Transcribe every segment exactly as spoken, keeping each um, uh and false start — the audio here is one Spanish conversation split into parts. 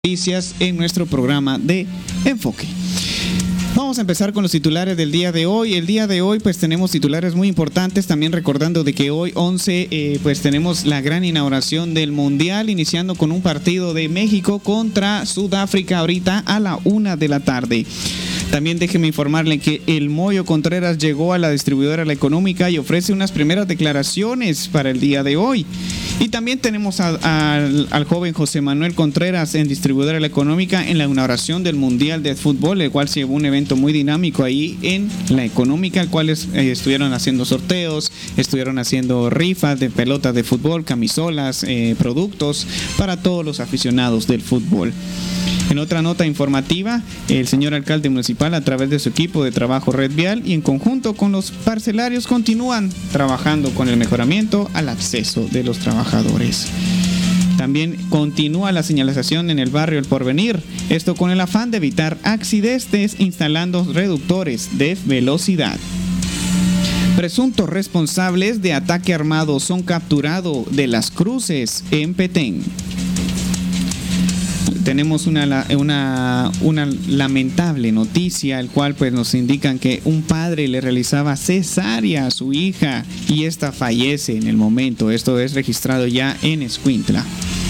Noticias en nuestro programa de Enfoque. Vamos a empezar con los titulares del día de hoy. El día de hoy pues tenemos titulares muy importantes, también recordando de que hoy once eh, pues tenemos la gran inauguración del Mundial, iniciando con un partido de México contra Sudáfrica ahorita a la una de la tarde. También déjeme informarle que el Moyo Contreras llegó a la distribuidora La Económica y ofrece unas primeras declaraciones para el día de hoy. Y también tenemos a, a, al joven José Manuel Contreras en distribuidora La Económica en la inauguración del Mundial de Fútbol, el cual se llevó un evento muy dinámico ahí en La Económica, el cual es, eh, estuvieron haciendo sorteos, estuvieron haciendo rifas de pelotas de fútbol, camisolas, eh, productos para todos los aficionados del fútbol. En otra nota informativa, el señor alcalde municipal, a través de su equipo de trabajo Red Vial y en conjunto con los parcelarios, continúan trabajando con el mejoramiento al acceso de los trabajadores. También continúa la señalización en el barrio El Porvenir, esto con el afán de evitar accidentes instalando reductores de velocidad. Presuntos responsables de ataque armado son capturados de Las Cruces en Petén. Tenemos una, una, una lamentable noticia, el cual pues nos indican que un padre le realizaba cesárea a su hija y esta fallece en el momento. Esto es registrado ya en Escuintla.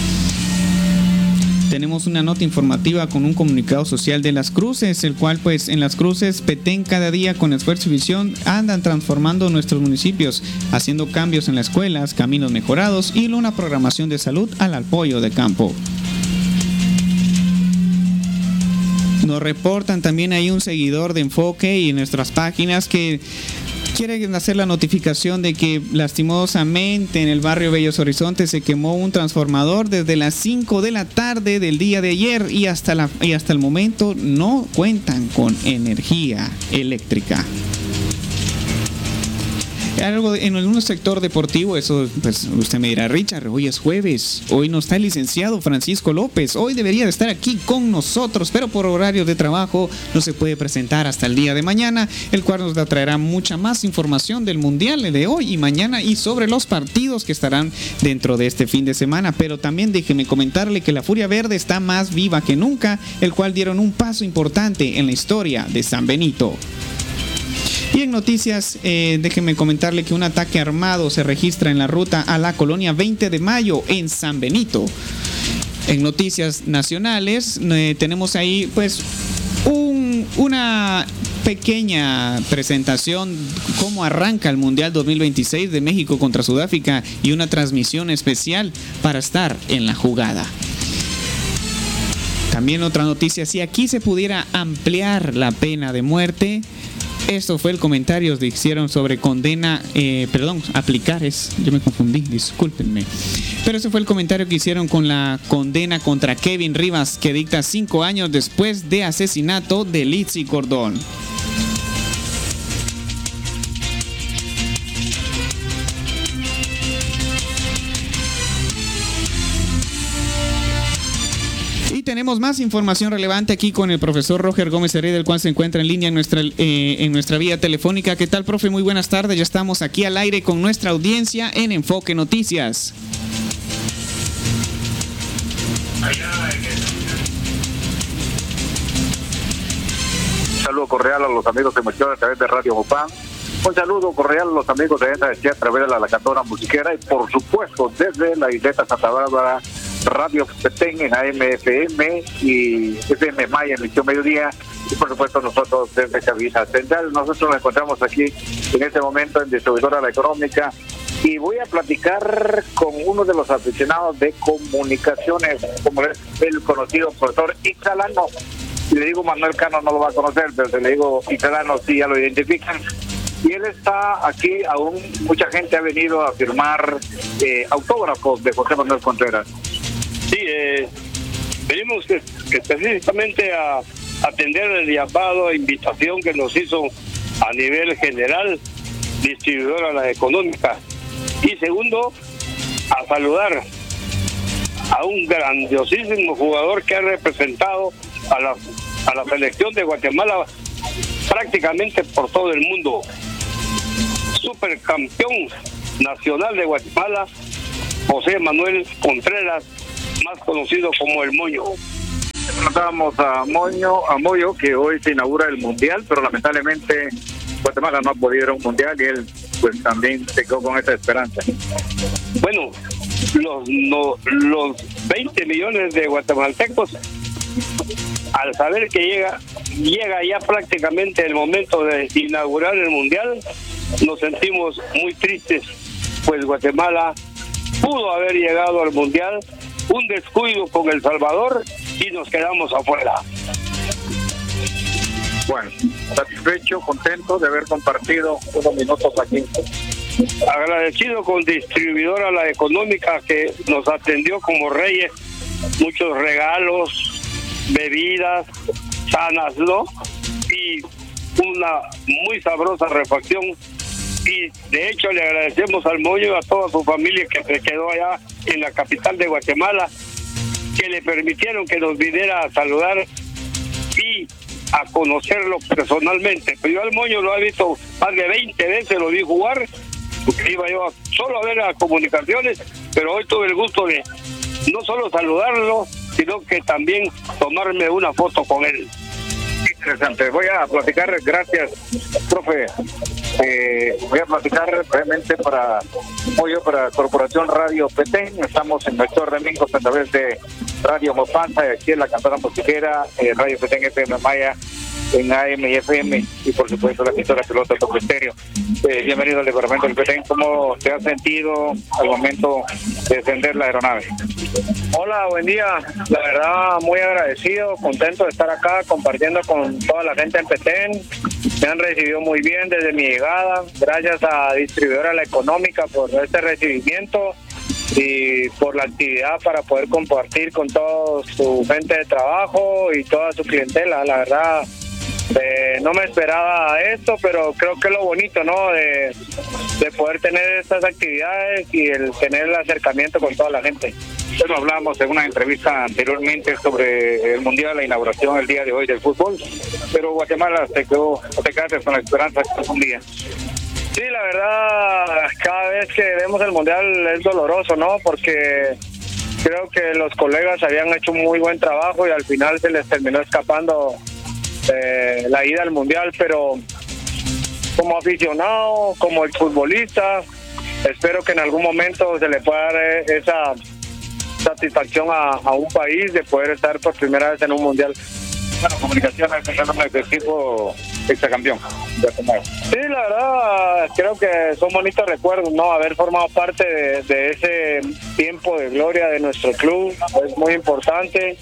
Tenemos una nota informativa con un comunicado social de Las Cruces, el cual pues en Las Cruces, Petén, cada día con esfuerzo y visión andan transformando nuestros municipios, haciendo cambios en las escuelas, caminos mejorados y una programación de salud al apoyo de campo. Nos reportan también ahí un seguidor de Enfoque y en nuestras páginas que quieren hacer la notificación de que lastimosamente en el barrio Bellos Horizontes se quemó un transformador desde las cinco de la tarde del día de ayer y hasta, la, y hasta el momento no cuentan con energía eléctrica. Algo en algún sector deportivo, eso pues usted me dirá, Richard, hoy es jueves, hoy no está el licenciado Francisco López, hoy debería de estar aquí con nosotros, pero por horario de trabajo no se puede presentar hasta el día de mañana, el cual nos traerá mucha más información del Mundial de hoy y mañana y sobre los partidos que estarán dentro de este fin de semana. Pero también déjeme comentarle que la Furia Verde está más viva que nunca, el cual dieron un paso importante en la historia de San Benito. Y en noticias, eh, déjenme comentarle que un ataque armado se registra en la ruta a la colonia veinte de mayo en San Benito. En noticias nacionales, eh, tenemos ahí pues un, una pequeña presentación cómo arranca el Mundial dos mil veintiséis de México contra Sudáfrica y una transmisión especial para estar en la jugada. También otra noticia, si aquí se pudiera ampliar la pena de muerte. Esto fue el comentario que hicieron sobre condena, eh, perdón, aplicar es, yo me confundí, discúlpenme. Pero ese fue el comentario que hicieron con la condena contra Kevin Rivas, que dicta cinco años después de asesinato de Litzy Cordón. Tenemos más información relevante aquí con el profesor Roger Gómez Heredia, el cual se encuentra en línea en nuestra, eh, en nuestra vía telefónica. ¿Qué tal, profe? Muy buenas tardes. Ya estamos aquí al aire con nuestra audiencia en Enfoque Noticias. Un saludo cordial a los amigos de Mochón a través de Radio Mopán. Un saludo cordial a los amigos de esta a través de la Lacandona Musiquera y por supuesto desde la isleta Santa Bárbara, Radio Petén en A M F M y F M Maya en emisión mediodía y por supuesto nosotros desde Cabina Central. Nosotros nos encontramos aquí en este momento en distribuidora La Económica y voy a platicar con uno de los aficionados de comunicaciones, como es el conocido profesor Ixalano. Si le digo Manuel Cano no lo va a conocer, pero si le digo Ixalano sí ya lo identifican. Y él está aquí, aún mucha gente ha venido a firmar eh, autógrafos de José Manuel Contreras. Sí, eh, venimos que, que específicamente a atender el llamado e invitación que nos hizo a nivel general distribuidora La Económica. Y segundo, a saludar a un grandiosísimo jugador que ha representado a la, a la selección de Guatemala prácticamente por todo el mundo. Supercampeón nacional de Guatemala, José Manuel Contreras, más conocido como El Moño. Preguntábamos a Moño, a Moyo, que hoy se inaugura el Mundial, pero lamentablemente Guatemala no ha podido ir a un Mundial y él pues también se quedó con esa esperanza. Bueno, los, no, los veinte millones de guatemaltecos, al saber que llega, llega ya prácticamente el momento de inaugurar el Mundial, nos sentimos muy tristes, pues Guatemala pudo haber llegado al Mundial, un descuido con El Salvador y nos quedamos afuera. Bueno, satisfecho, contento de haber compartido unos minutos aquí. Agradecido con Distribuidora La Económica, que nos atendió como reyes, muchos regalos, bebidas sanas, ¿no? Y una muy sabrosa refacción. Y de hecho le agradecemos al Moño y a toda su familia que se quedó allá en la capital de Guatemala, que le permitieron que nos viniera a saludar y a conocerlo personalmente. Pero yo al Moño lo he visto más de veinte veces, lo vi jugar, porque iba yo solo a ver las comunicaciones, pero hoy tuve el gusto de no solo saludarlo, sino que también tomarme una foto con él. Interesante. Voy a platicar, gracias, profe. Eh, voy a platicar realmente para Moyo, para Corporación Radio Petén. Estamos en nuestro domingo a través de Radio Mopanza, aquí en la Cantona Musiquera, eh, Radio Petén F M Maya, en A M y F M, y por supuesto la emisora Pelota Top Estéreo. Eh, bienvenido al departamento del Petén. ¿Cómo te has sentido al momento de descender la aeronave? Hola, buen día. La verdad, muy agradecido, contento de estar acá compartiendo con toda la gente en Petén. Me han recibido muy bien desde mi llegada. Gracias a Distribuidora La Económica por este recibimiento y por la actividad para poder compartir con toda su gente de trabajo y toda su clientela. La verdad, eh, no me esperaba esto, pero creo que es lo bonito, ¿no? De, de poder tener estas actividades y el tener el acercamiento con toda la gente. Bueno, hablábamos en una entrevista anteriormente sobre el Mundial, la inauguración el día de hoy del fútbol, pero Guatemala se quedó, te quedaste con la esperanza de un día. Sí, la verdad, cada vez que vemos el Mundial es doloroso, ¿no? Porque creo que los colegas habían hecho un muy buen trabajo y al final se les terminó escapando eh, la ida al Mundial, pero como aficionado, como exfutbolista, espero que en algún momento se le pueda dar esa satisfacción a, a un país de poder estar por primera vez en un Mundial. Bueno, Comunicaciones es el equipo exacampeón. Sí, la verdad, creo que son bonitos recuerdos, ¿no? Haber formado parte de, de ese tiempo de gloria de nuestro club es muy importante,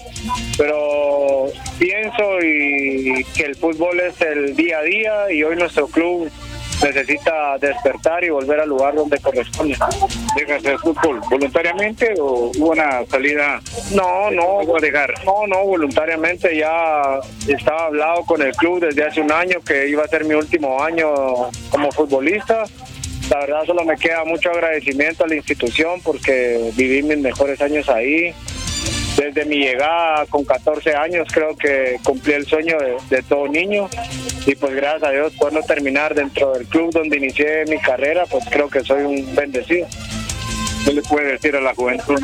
pero pienso y que el fútbol es el día a día y hoy nuestro club necesita despertar y volver al lugar donde corresponde. ¿Dejas el fútbol voluntariamente o hubo una salida? No, no, voy a dejar. no, no, voluntariamente. Ya estaba hablado con el club desde hace un año que iba a ser mi último año como futbolista. La verdad solo me queda mucho agradecimiento a la institución porque viví mis mejores años ahí. Desde mi llegada con catorce años creo que cumplí el sueño de, de todo niño y pues gracias a Dios puedo terminar dentro del club donde inicié mi carrera, pues creo que soy un bendecido. ¿Qué le puede decir a la juventud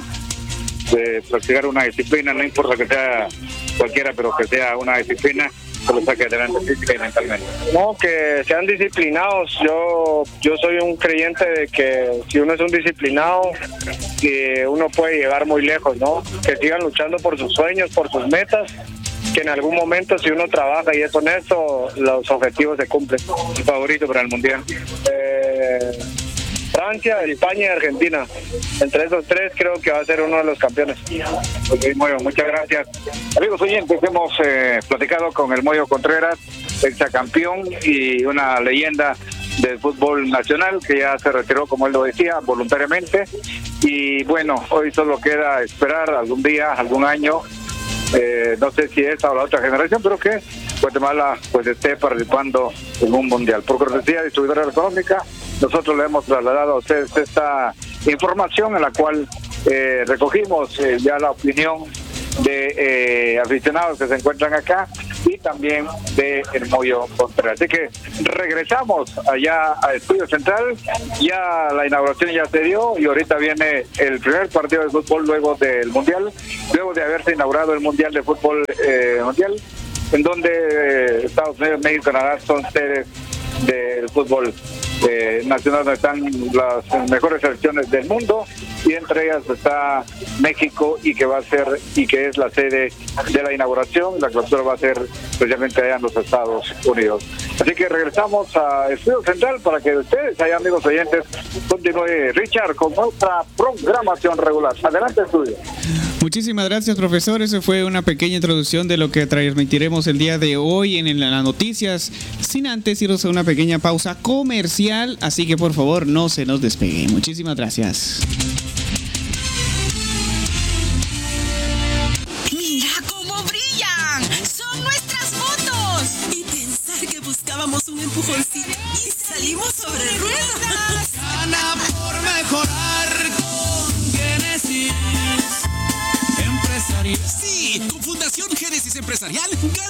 de practicar una disciplina? No importa que sea cualquiera, pero que sea una disciplina que lo saque adelante física y mentalmente. No, que sean disciplinados. Yo yo soy un creyente de que si uno es un disciplinado, que uno puede llegar muy lejos, ¿no? Que sigan luchando por sus sueños, por sus metas, que en algún momento si uno trabaja y es honesto, los objetivos se cumplen. ¿Tu favorito para el Mundial? Eh, Francia, España y Argentina. Entre esos tres creo que va a ser uno de los campeones. Okay, Moyo, muchas gracias. Amigos oyentes, hemos eh, platicado con el Moyo Contreras, exacampeón y una leyenda del fútbol nacional que ya se retiró, como él lo decía, voluntariamente. Y bueno, hoy solo queda esperar algún día, algún año, eh, no sé si esta o la otra generación, pero que Guatemala pues esté participando en un mundial. Por cortesía de Distribuidora Económica, nosotros le hemos trasladado a ustedes esta información en la cual eh, recogimos eh, ya la opinión de eh, aficionados que se encuentran acá y también de El Moyo Contreras. Así que regresamos allá a Estudio Central, ya la inauguración ya se dio y ahorita viene el primer partido de fútbol luego del Mundial, luego de haberse inaugurado el Mundial de Fútbol eh, Mundial, en donde eh, Estados Unidos, México y Canadá son sedes del fútbol eh, nacional, donde están las mejores selecciones del mundo, y entre ellas está México, y que va a ser y que es la sede de la inauguración. La clausura va a ser precisamente allá en los Estados Unidos. Así que regresamos a Estudio Central para que ustedes, allá amigos oyentes, continúe Richard con nuestra programación regular. Adelante, estudio. Muchísimas gracias, profesor. Eso fue una pequeña introducción de lo que transmitiremos el día de hoy en las noticias, sin antes irnos a una pequeña pausa comercial, así que por favor no se nos despegue. Muchísimas gracias. ¡Mira cómo brillan! ¡Son nuestras fotos! Y pensar que buscábamos un empujoncito y salimos sobre ruedas. Gana por mejorar con Génesis Empresarial. Sí, con Fundación Génesis Empresarial.